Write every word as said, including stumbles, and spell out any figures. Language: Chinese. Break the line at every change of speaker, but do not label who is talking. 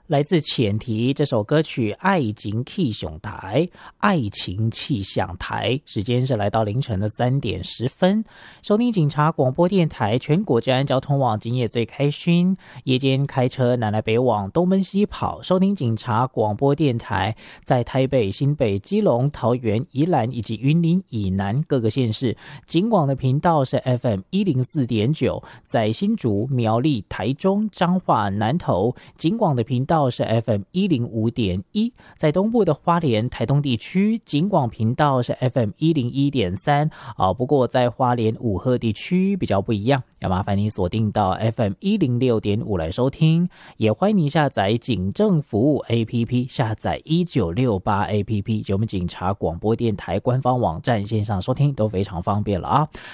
来自浅提这首歌曲《爱情气象台》，爱情气象台，时间是来到凌晨的三点十分。收听警察广播电台全国治安交通网，今夜最开勋，夜间开车南来北往，东奔西跑，收听警察广播电台，在台北、新北、基隆、桃园、宜兰以及云林以南各个县市，警广的频道是 F M 一零四点九，在新竹、苗栗、台中、彰化、南投，警广的频道是 F M 一零五点一，在东部的花莲、台东地区，警广频道是 F M 一零一点三啊。不过在花莲五鹤地区比较不一样，要麻烦你锁定到 F M 一零六点五来收听，也欢迎你下载警政服务 A P P， 下载一九六八 A P P， 就我们警察广播电台官方网站线上收听都非常方便了啊。